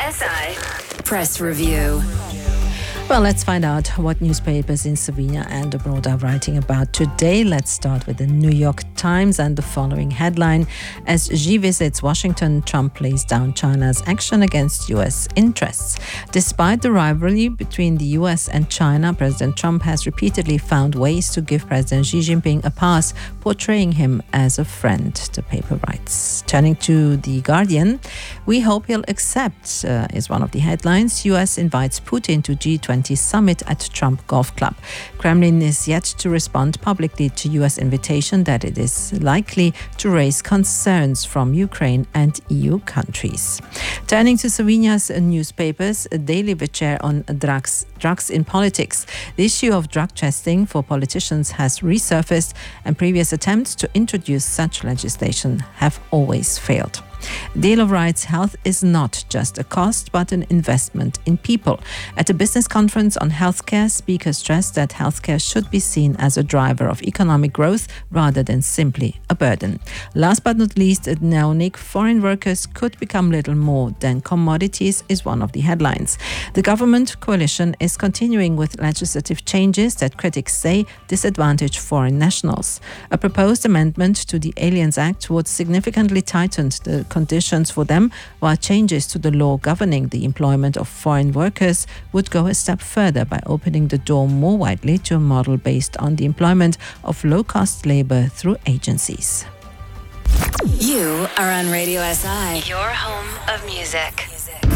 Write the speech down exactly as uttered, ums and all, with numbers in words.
S I Press Review. Well, let's find out what newspapers in Slovenia and abroad are writing about today. Let's start with the New York Times and the following headline. As Xi visits Washington, Trump plays down China's action against U S interests. Despite the rivalry between the U S and China, President Trump has repeatedly found ways to give President Xi Jinping a pass, portraying him as a friend, the paper writes. Turning to The Guardian, we hope he'll accept, uh, is one of the headlines. U S invites Putin to G twenty summit at Trump Golf Club. Kremlin is yet to respond publicly to U S invitation that it is likely to raise concerns from Ukraine and E U countries. Turning to Slovenia's newspapers, Daily Večer on drugs, drugs in politics. The issue of drug testing for politicians has resurfaced, and previous attempts to introduce such legislation have always failed. Delo writes, health is not just a cost, but an investment in people. At a business conference on healthcare, speakers stressed that healthcare should be seen as a driver of economic growth rather than simply a burden. Last but not least, at Dnevnik, foreign workers could become little more than commodities is one of the headlines. The government coalition is continuing with legislative changes that critics say disadvantage foreign nationals. A proposed amendment to the Aliens Act would significantly tighten the conditions for them, while changes to the law governing the employment of foreign workers would go a step further by opening the door more widely to a model based on the employment of low-cost labor through agencies. You are on Radio S I, your home of music.